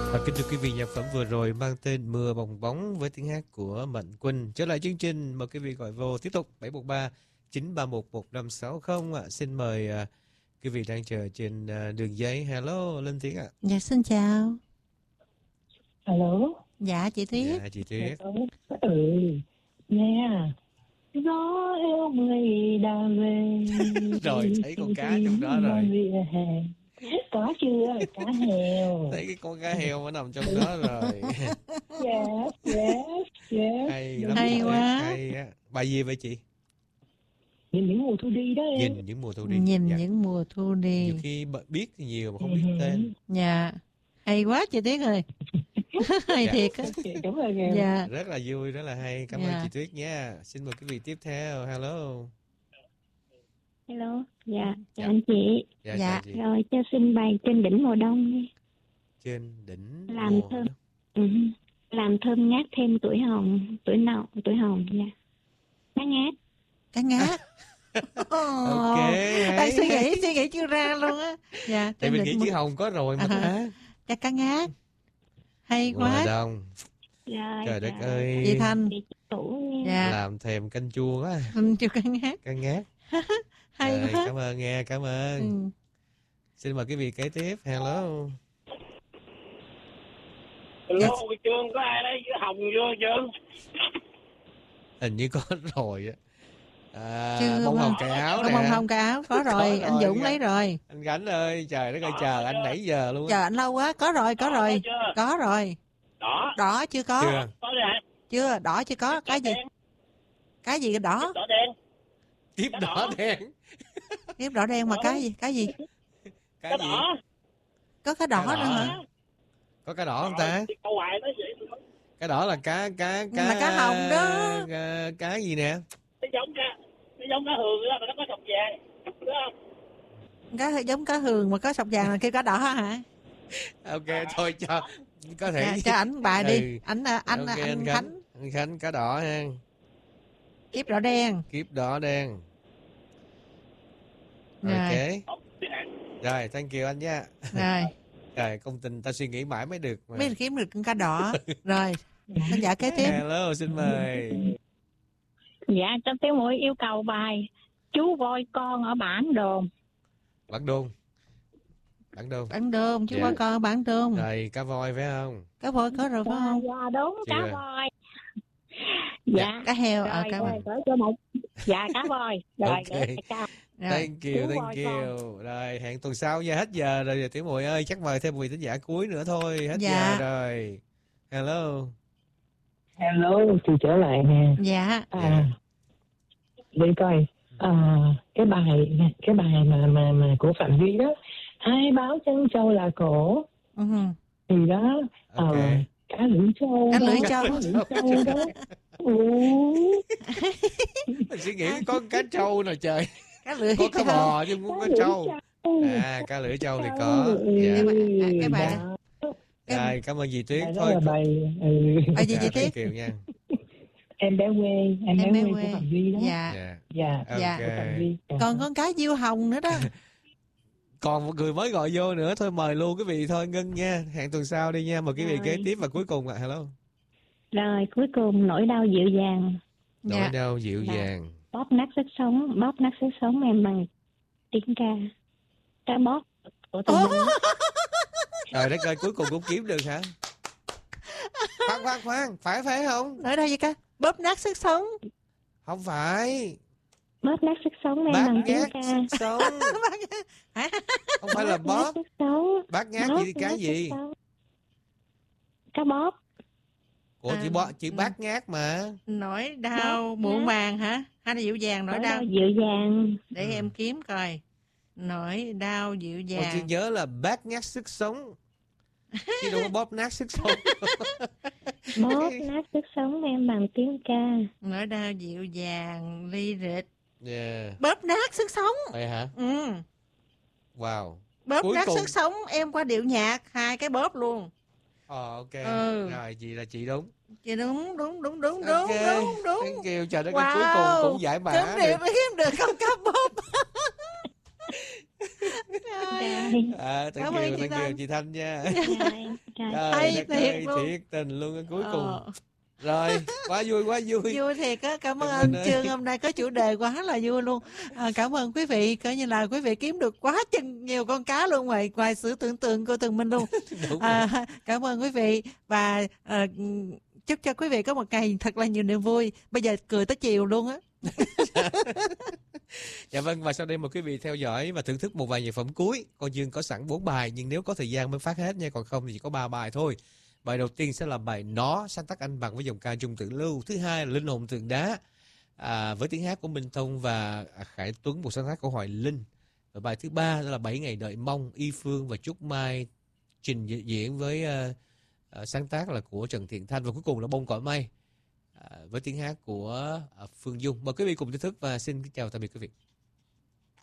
Và kính thưa quý vị, nhạc phẩm vừa rồi mang tên Mưa Bong Bóng với tiếng hát của Mạnh Quỳnh. Trở lại chương trình, mời quý vị gọi vô tiếp tục 713 931 1560 ạ. Xin mời quý vị đang chờ trên đường dây. Hello, lên tiếng ạ. Dạ, xin chào. Alo. Dạ, chị Tuyết. Dạ, chị Tuyết. Nghe gió eo mây đang về. Rồi, thấy con cá trong đó rồi. Có chưa? Cá heo. Thấy cái con cá heo nó nằm trong đó rồi. Yes. Hay lắm. Hay quá. Hay á. Bài gì vậy chị? Nhìn những mùa thu đi đó em. Nhìn những mùa thu đi. Nhìn Dạ. những mùa thu đi. Nhiều khi biết thì nhiều mà không biết tên. Dạ. Hay quá chị Tuyết ơi. Hay Dạ. thiệt á. Cảm ơn em. Dạ. Rất là vui, rất là hay. Cảm ơn chị Tuyết nha. Xin mời quý vị tiếp theo. Hello. Hello, dạ, chào Dạ. anh chị. Dạ, Dạ. chào chị. Rồi cho xin bài Trên Đỉnh Mùa Đông đi. Trên đỉnh Làm mùa thơm. đông. Làm thơm ngát thêm tuổi hồng, tuổi hồng nha. Ngát ngát. Cá ngát. Ok, Đang hay. suy nghĩ chưa ra luôn á. Dạ. Tại trên mình đỉnh nghĩ mùa- chữ hồng có rồi mà ta. Chắc cá ngát. Hay Mùa quá. đông. Rồi, Trời đất dạ. ơi. Chị Thanh. Chị Tủ nha. Dạ. Làm thèm canh chua quá. Chưa cá ngát. Canh ngát. Hay Rồi, quá. cảm ơn nghe, cảm ơn. Ừ. Xin mời quý vị kế tiếp. Hello. Hello, Trương, có ai đấy? Hồng vô Trương? Hình như có rồi á. Chưa Bông mà. hồng cài áo Có nè. bông hồng cái áo. Có rồi. Anh rồi, Dũng dạ. lấy rồi. Anh Gánh ơi, trời đất ơi, chờ anh nãy giờ luôn á. Chờ anh lâu quá. Có rồi. Chưa? Có rồi. Đỏ. Đỏ chưa có. Chưa. Có đi hả? Chưa. Đỏ chưa có. Cái gì? Đen. Cái gì đỏ? Đỏ đen. Kiếp Cái đỏ đỏ. đen. Kiếp đỏ đen mà cái gì? Cái gì? Cái Cái gì? đỏ. Có cái đỏ Cái nữa đỏ. hả? Có cái đỏ không ta? Câu hoài nói vậy. Cái đỏ là cá Là cá hồng đó. Cá gì nè? Nó giống cá hường đó, mà nó có sọc vàng. Đúng không? Cá giống cá hường mà có sọc vàng là kêu cá đỏ hả? Ok, thôi có thể. Dạ, cho ảnh bài đi. Ừ. Anh Ok, anh Khánh. Anh Khánh cá đỏ ha. Kiếp đỏ đen. Kiếp đỏ đen. Rồi. Ok. Rồi, thank you anh nha. Rồi. Trời, công tình ta suy nghĩ mãi mới được mà. Mới kiếm được con cá đỏ. Rồi. Khán giả kế tiếp. Hello, xin mời. Dạ, cho Tiểu Muội yêu cầu bài Chú Voi Con ở Bản Đồn. Bản Đôn. Bản Đôn. Bản Đôn. Chú Dạ. coi con ở Bản Đôn. Rồi, cá voi phải không? Cá voi có rồi phải không? Dạ, đúng, Chưa. cá voi. Dạ. Cá heo. Rồi, Cá rồi, gửi cho một. Dạ, cá voi. Rồi, Ok. gửi cho cá. Rồi. Thank you, Chú thank voi you. Rồi, hẹn tuần sau nha, hết giờ rồi Tiểu Mùi ơi, chắc mời thêm một vị thính giả cuối nữa thôi, hết Dạ. giờ rồi. Hello. Hello, chị trở lại nè. Dạ. Để coi. Cái bài mà của Phạm Duy đó. Hai báo chân châu là cổ. Ừ. Thì đó. Ok. Cá lưỡi châu. Cá đó. lưỡi châu. Cá lưỡi châu đó. Mình suy nghĩ có cá trâu nào trời. Cá lưỡi Có cá châu. bò chứ không có cá trâu. Cá lưỡi trâu thì có. Dạ. Cái bài Rồi, cảm ơn dì Tuyết. Bài đó Thôi. là bài Bài gì chị thank Tuyết? you nha. em bé quê, em bé quê của Phạm Duy đó. Dạ. Dạ. Dạ. Dạ. Của Phạm Ok. Duy. Còn con cá diêu hồng nữa đó. Còn một người mới gọi vô nữa, thôi mời luôn quý vị thôi Ngân nha. Hẹn tuần sau đi nha, mời quý vị Rồi. kế tiếp và cuối cùng ạ. Hello. Rồi, cuối cùng Nỗi Đau Dịu Dàng. Nỗi Dạ. đau dịu Dạ. dàng. Bóp nát sức sống em bằng tiếng ca. Cá bóp của tụi mình. Trời đất ơi, cuối cùng cũng kiếm được hả? Khoan, phải không? Nói đâu vậy ca? Bóp nát sức sống. Không phải. Bóp nát sức sống em Bát bằng tiếng ngát ca. sức sống. Hả? Không phải là Nát bóp. sức sống. Bát ngát Bóp gì cá nát gì? sức sống. Cá bóp. Ủa chị bát ngát mà. Nỗi đau Bóp muộn nát. màng hả? Hay là dịu dàng nỗi Nỗi đau? đau dịu dàng. Để em kiếm coi. Nỗi đau dịu Con chỉ dàng. nhớ là bát ngát sức sống. Chứ đâu có bóp nát sức sống. Bóp nát sức sống em bằng tiếng ca. Nỗi đau dịu dàng ly rịch. Yeah. Bóp nát sức sống. Vậy hả? Ừ. Wow. Bóp Cuối nát cùng- sức sống em qua điệu nhạc. Hai cái bóp luôn. Ok. Ừ. Rồi, chị là chị đúng. Chị đúng. Ok. Thank you. Trời đất ơi, Wow. cuối cùng cũng giải mã Kiếm được. được không cá bóp. Rồi. Cảm ơn chị Thanh. chị Thanh nha. Rồi. Rồi. Hay Trời đất thiệt ơi, luôn. thiệt tình luôn cuối cùng. Ờ, Rồi, quá vui. vui thiệt á. Cảm ơn Cảm anh ơn Trương, hôm nay có chủ đề quá là vui luôn. Cảm ơn quý vị, coi như là quý vị kiếm được quá chừng nhiều con cá luôn, ngoài sự tưởng tượng của Tường Minh luôn. Đúng rồi. Cảm ơn quý vị và chúc cho quý vị có một ngày thật là nhiều niềm vui. Bây giờ cười tới chiều luôn á. Dạ vâng, và sau đây mời quý vị theo dõi và thưởng thức một vài nhạc phẩm cuối. Con Dương có sẵn 4 bài, nhưng nếu có thời gian mới phát hết nha, còn không thì chỉ có 3 bài thôi. Bài đầu tiên sẽ là bài Nó, sáng tác anh bằng với dòng ca Dung Tử Lưu. Thứ hai là Linh Hồn Tượng Đá, với tiếng hát của Minh Thông và Khải Tuấn, một sáng tác của Hoài Linh. Và bài thứ ba đó là 7 Ngày Đợi Mong, Y Phương và Trúc Mai trình diễn với sáng tác là của Trần Thiện Thanh. Và cuối cùng là Bông Cỏ Mây với tiếng hát của Phương Dung. Mời quý vị cùng thưởng thức và xin chào tạm biệt quý vị.